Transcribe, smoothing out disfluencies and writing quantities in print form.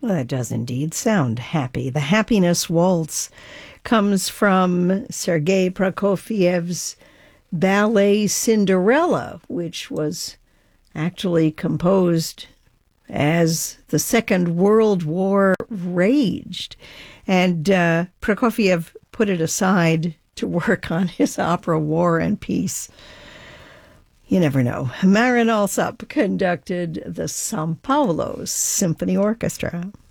Well, that does indeed sound happy. The Happiness Waltz comes from Sergei Prokofiev's ballet Cinderella, which was actually composed as the Second World War raged. And Prokofiev put it aside to work on his opera War and Peace. You never know. Marin Alsop conducted the São Paulo Symphony Orchestra.